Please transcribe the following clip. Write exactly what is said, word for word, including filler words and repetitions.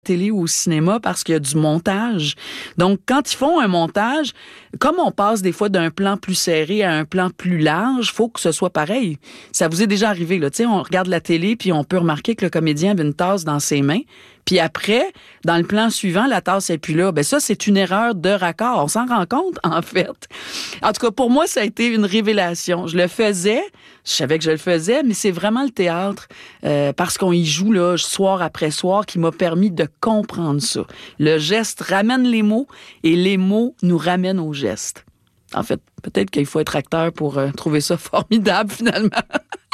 télé ou au cinéma parce qu'il y a du montage. Donc, quand ils font un montage, comme on passe des fois d'un plan plus serré à un plan plus large, il faut que ce soit pareil. Ça vous est déjà arrivé, là. Tu sais, on regarde la télé puis on peut remarquer que le comédien avait une tasse dans ses mains. Puis après, dans le plan suivant, la tasse n'est plus là. Ben ça, c'est une erreur de raccord. On s'en rend compte, en fait. En tout cas, pour moi, ça a été une révélation. Je le faisais, je savais que je le faisais, mais c'est vraiment le théâtre, euh, parce qu'on y joue là, soir après soir, qui m'a permis de comprendre ça. Le geste ramène les mots et les mots nous ramènent au geste. En fait, peut-être qu'il faut être acteur pour euh, trouver ça formidable, finalement.